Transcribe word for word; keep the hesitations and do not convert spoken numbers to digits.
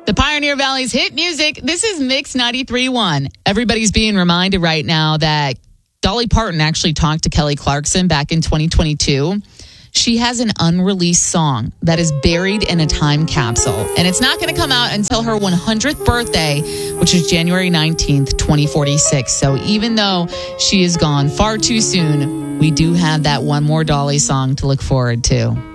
The Pioneer Valley's hit music. This is Mix ninety-three point one. Everybody's being reminded right now that Dolly Parton actually talked to Kelly Clarkson back in twenty twenty-two. She has an unreleased song that is buried in a time capsule, and it's not going to come out until her one hundredth birthday, which is January nineteenth, twenty forty-six. So even though she is gone far too soon, we do have that one more Dolly song to look forward to.